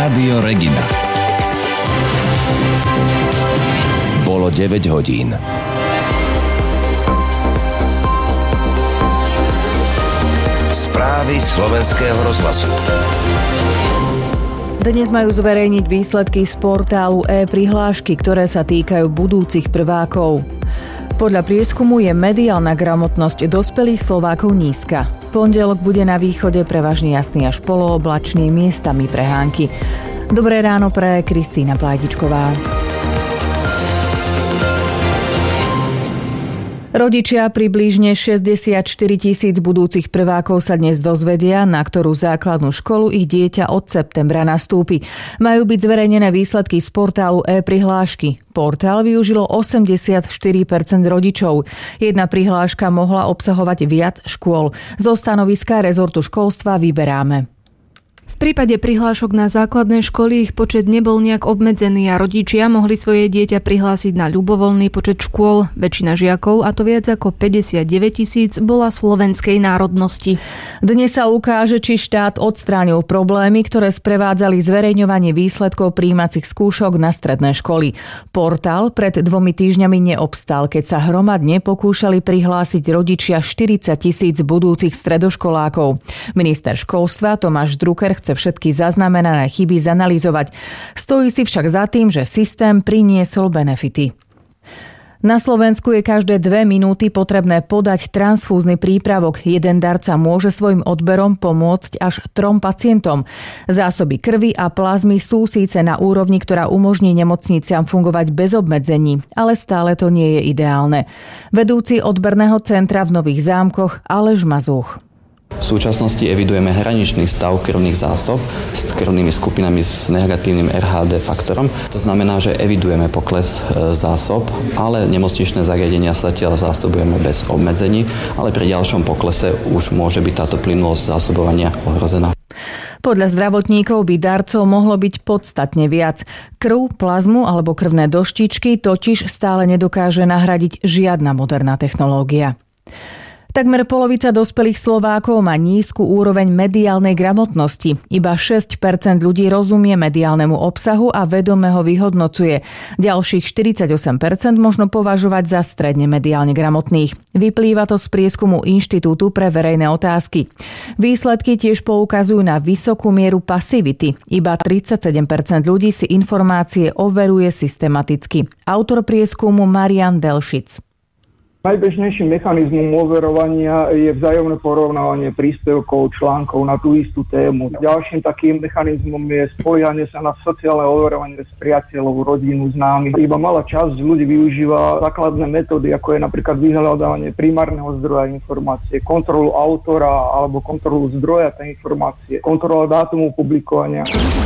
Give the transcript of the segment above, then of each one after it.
Rádio Regina. Bolo 9 hodín. Správy slovenského rozhlasu. Dnes majú zverejniť výsledky z portálu e-prihlášky, ktoré sa týkajú budúcich prvákov. Podľa prieskumu je mediálna gramotnosť dospelých Slovákov nízka. Pondelok bude na východe prevažne jasný až polooblačný, miestami prehánky. Dobré ráno praje Kristýna Plajdičková. Rodičia približne 64 000 budúcich prvákov sa dnes dozvedia, na ktorú základnú školu ich dieťa od septembra nastúpi. Majú byť zverejnené výsledky z portálu e-prihlášky. Portál využilo 84% rodičov. Jedna prihláška mohla obsahovať viac škôl. Zo stanoviska rezortu školstva vyberáme. V prípade prihlášok na základné školy ich počet nebol nejak obmedzený a rodičia mohli svoje dieťa prihlásiť na ľubovoľný počet škôl. Väčšina žiakov, a to viac ako 59 000, bola slovenskej národnosti. Dnes sa ukáže, či štát odstránil problémy, ktoré sprevádzali zverejňovanie výsledkov prijímacích skúšok na stredné školy. Portál pred 2 týždňami neobstál, keď sa hromadne pokúšali prihlásiť rodičia 40 000 budúcich stredoškolákov. Minister školstva Tomáš Drucker chce všetky zaznamenané chyby zanalyzovať. Stojí si však za tým, že systém priniesol benefity. Na Slovensku je každé 2 minúty potrebné podať transfúzny prípravok. Jeden darca môže svojim odberom pomôcť až 3 pacientom. Zásoby krvi a plazmy sú síce na úrovni, ktorá umožní nemocniciam fungovať bez obmedzení, ale stále to nie je ideálne. Vedúci odberného centra v Nových Zámkoch Aleš Mazúch. V súčasnosti evidujeme hraničný stav krvných zásob s krvnými skupinami s negatívnym RHD faktorom. To znamená, že evidujeme pokles zásob, ale nemocničné zariadenia sa zatiaľ zásobujeme bez obmedzení, ale pri ďalšom poklese už môže byť táto plynulosť zásobovania ohrozená. Podľa zdravotníkov by darcov mohlo byť podstatne viac. Krv, plazmu alebo krvné doštičky totiž stále nedokáže nahradiť žiadna moderná technológia. Takmer polovica dospelých Slovákov má nízku úroveň mediálnej gramotnosti. Iba 6% ľudí rozumie mediálnemu obsahu a vedome ho vyhodnocuje. Ďalších 48% možno považovať za stredne mediálne gramotných. Vyplýva to z prieskumu Inštitútu pre verejné otázky. Výsledky tiež poukazujú na vysokú mieru pasivity. Iba 37% ľudí si informácie overuje systematicky. Autor prieskumu Marian Delšic. Najbežnejším mechanizmom overovania je vzájomné porovnávanie príspevkov, článkov na tú istú tému. Ďalším takým mechanizmom je spoliehanie sa na sociálne overovanie s priateľov, rodinu, známych. Iba malá časť ľudí využíva základné metódy, ako je napríklad vyhľadávanie primárneho zdroja informácie, kontrolu autora alebo kontrolu zdroja tej informácie, kontrola dátumu publikovania.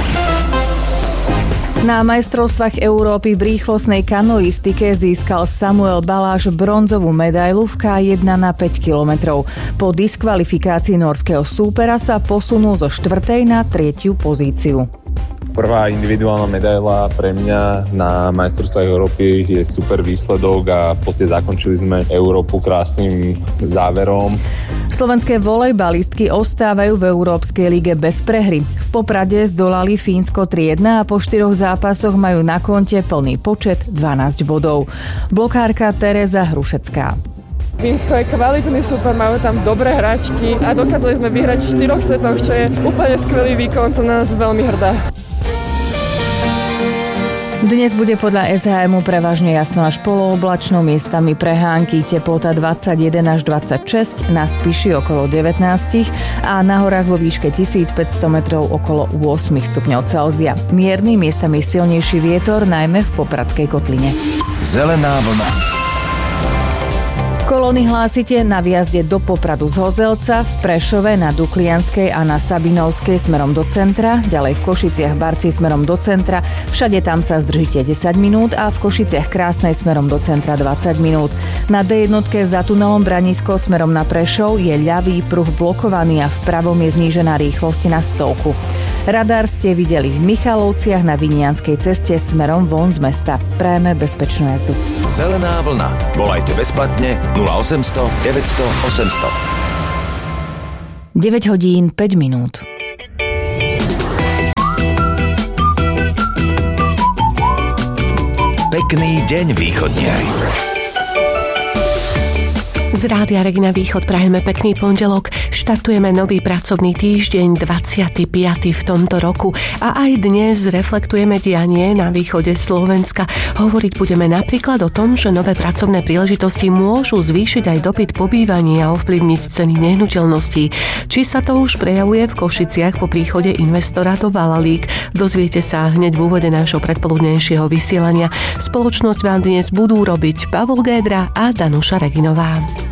Na majstrovstvách Európy v rýchlostnej kanoistike získal Samuel Baláš bronzovú medailu v K1 na 5 kilometrov. Po diskvalifikácii norského súpera sa posunul zo 4. na 3. pozíciu. Prvá individuálna medaila pre mňa na majstrovstvách Európy je super výsledok a posledy zakončili sme Európu krásnym záverom. Slovenské volejbalistky ostávajú v Európskej lige bez prehry. V Poprade zdolali Fínsko 3-1 a po 4 zápasoch majú na konte plný počet 12 bodov. Blokárka Tereza Hrušecká. Fínsko je kvalitný super, majú tam dobré hráčky a dokázali sme vyhrať v 4 setoch, čo je úplne skvelý výkon, som na nás veľmi hrdá. Dnes bude podľa SHMu prevažne jasno až polooblačno, miestami prehánky, teplota 21 až 26, na Spiši okolo 19 a na horách vo výške 1500 metrov okolo 8 stupňov Celzia. Mierny, miestami silnejší vietor, najmä v Popradskej kotline. Zelená vlna. Kolóny hlásite na výjazde do Popradu z Hozelca, v Prešove na Duklianskej a na Sabinovskej smerom do centra, ďalej v Košiciach Barci smerom do centra, všade tam sa zdržíte 10 minút a v Košiciach Krásnej smerom do centra 20 minút. Na D1 za tunelom Branisko smerom na Prešov je ľavý pruh blokovaný a vpravom je znížená rýchlosť na 100. Radar ste videli v Michalovciach na Vinianskej ceste smerom von z mesta. Prajeme bezpečnú jazdu. Zelená vlna. Volajte bezplatne 0800 900 800. 9 hodín 5 minút. Pekný deň, východniari. Z Rádia Regina Východ prajeme pekný pondelok. Štartujeme nový pracovný týždeň, 25. v tomto roku. A aj dnes reflektujeme dianie na východe Slovenska. Hovoriť budeme napríklad o tom, že nové pracovné príležitosti môžu zvýšiť aj dopyt po bývaní a ovplyvniť ceny nehnuteľností. Či sa to už prejavuje v Košiciach po príchode investora do Valalík? Dozviete sa hneď v úvode nášho predpoludnejšieho vysielania. Spoločnosť vám dnes budú robiť Pavol Gédra a Danuša Reginová.